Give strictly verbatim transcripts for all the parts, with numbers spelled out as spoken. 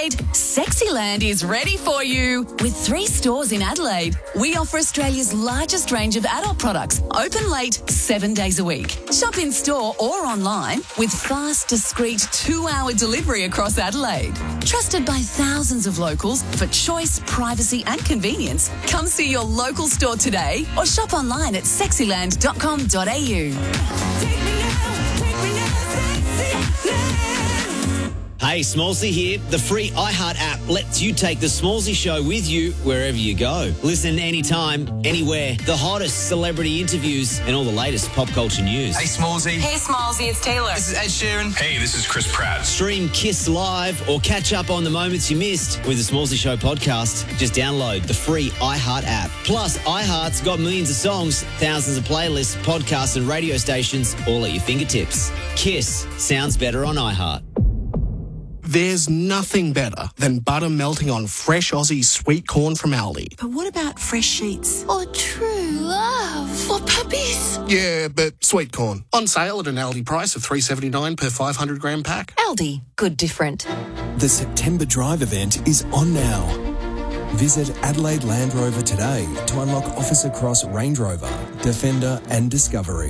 Adelaide, Sexyland is ready for you. With three stores in Adelaide, we offer Australia's largest range of adult products, open late, seven days a week. Shop in store or online with fast, discreet two-hour delivery across Adelaide. Trusted by thousands of locals for choice, privacy and convenience. Come see your local store today or shop online at sexyland dot com dot a u. Hey, Smallsy here. The free iHeart app lets you take the Smallsy show with you wherever you go. Listen anytime, anywhere. The hottest celebrity interviews and all the latest pop culture news. Hey, Smallsy. Hey, Smallsy, it's Taylor. This is Ed Sheeran. Hey, this is Chris Pratt. Stream Kiss Live or catch up on the moments you missed with the Smallsy Show podcast. Just download the free iHeart app. Plus, iHeart's got millions of songs, thousands of playlists, podcasts and radio stations all at your fingertips. Kiss sounds better on iHeart. There's nothing better than butter melting on fresh Aussie sweet corn from Aldi. But what about fresh sheets? Or true love? Or puppies? Yeah, but sweet corn. On sale at an Aldi price of three dollars seventy-nine per five hundred gram pack. Aldi, good different. The September Drive event is on now. Visit Adelaide Land Rover today to unlock offers across Range Rover, Defender and Discovery.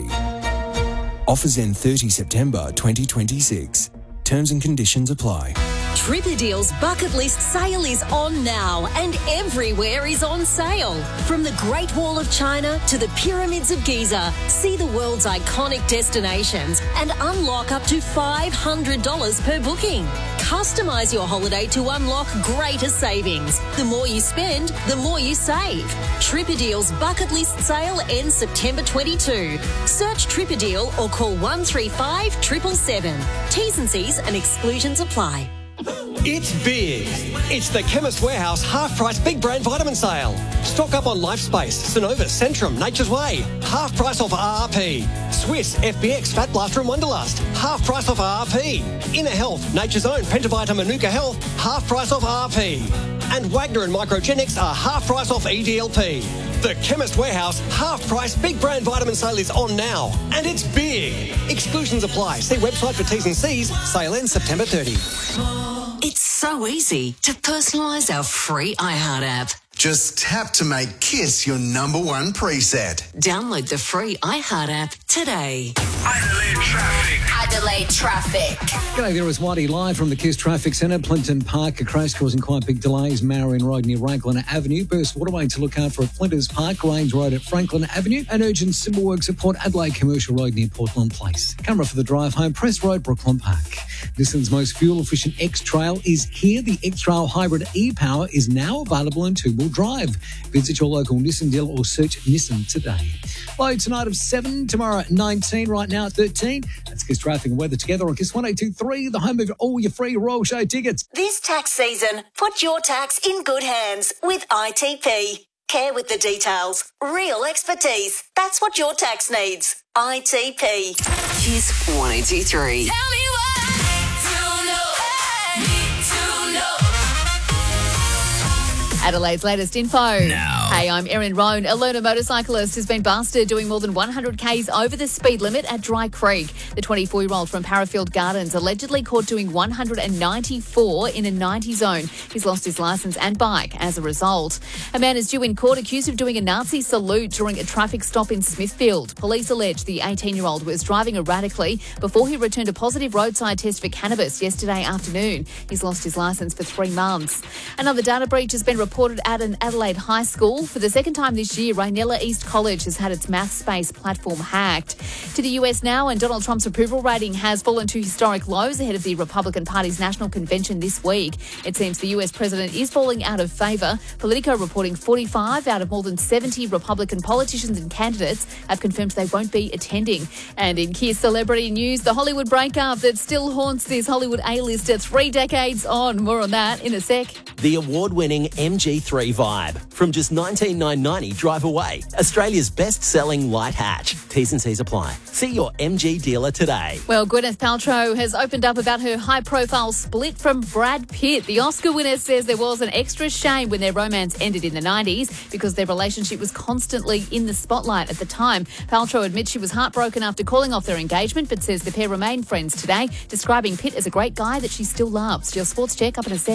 Offers end thirtieth September twenty twenty-six. Terms and conditions apply. Tripadeal's bucket list sale is on now and everywhere is on sale. From the Great Wall of China to the Pyramids of Giza, see the world's iconic destinations and unlock up to five hundred dollars per booking. Customise your holiday to unlock greater savings. The more you spend, the more you save. Tripadeal's bucket list sale ends September twenty-second. Search Tripadeal or call one three five seven seven seven. T's and C's and exclusions apply. It's big. It's the Chemist Warehouse half-price big brand vitamin sale. Stock up on Lifespace, Synovus, Centrum, Nature's Way. Half price off R R P. Swiss, F B X, Fat Blaster and Wonderlust. Half price off R R P. Inner Health, Nature's Own, Pentavita, Manuka Health. Half price off R R P. And Wagner and Microgenics are half price off E D L P. The Chemist Warehouse half-price big brand vitamin sale is on now. And it's big. Exclusions apply. See website for T's and C's. Sale ends September thirtieth. It's so easy to personalise our free iHeart app. Just tap to make Kiss your number one preset. Download the free iHeart app today. Adelaide traffic. Adelaide traffic. G'day there, it's Whitey live from the Kiss Traffic Centre. Plinton Park, a crash causing quite big delays. Marion Road near Franklin Avenue. Burst Waterway to look out for at Flinders Park. Range Road at Franklin Avenue. And urgent civil works at Port Adelaide Commercial Road near Portland Place. Camera for the drive home. Press Road, Brooklyn Park. Nissan's most fuel-efficient X-Trail is here. The X-Trail Hybrid e-Power is now available in two-wheel drive. Visit your local Nissan dealer or search Nissan today. Low tonight of seven, tomorrow at nineteen, right now at thirteen. That's Kiss Traffic and Weather together on Kiss one eight two three, the home of all your free Royal Show tickets. This tax season, put your tax in good hands with I T P. Care with the details. Real expertise. That's what your tax needs. I T P. Kiss one eight two three. Tell me why to know, need to know. Adelaide's latest info. Now. Hey, I'm Erin Roan. A learner motorcyclist has been busted doing more than one hundred kays over the speed limit at Dry Creek. The twenty-four-year-old from Parafield Gardens allegedly caught doing one hundred ninety-four in a ninety zone. He's lost his licence and bike as a result. A man is due in court accused of doing a Nazi salute during a traffic stop in Smithfield. Police allege the eighteen-year-old was driving erratically before he returned a positive roadside test for cannabis yesterday afternoon. He's lost his licence for three months. Another data breach has been reported at an Adelaide high school. For the second time this year, Raynella East College has had its maths space platform hacked. To the U S now, and Donald Trump's approval rating has fallen to historic lows ahead of the Republican Party's national convention this week. It seems the U S president is falling out of favour. Politico reporting forty-five out of more than seventy Republican politicians and candidates have confirmed they won't be attending. And in Kiss celebrity news, the Hollywood breakup that still haunts this Hollywood A-lister three decades on. More on that in a sec. The award-winning M G three Vibe. From just nineteen nine ninety, drive away. Australia's best-selling light hatch. T's and C's apply. See your M G dealer today. Well, Gwyneth Paltrow has opened up about her high-profile split from Brad Pitt. The Oscar winner says there was an extra shame when their romance ended in the nineties because their relationship was constantly in the spotlight at the time. Paltrow admits she was heartbroken after calling off their engagement, but says the pair remain friends today, describing Pitt as a great guy that she still loves. Your sports check up in a sec.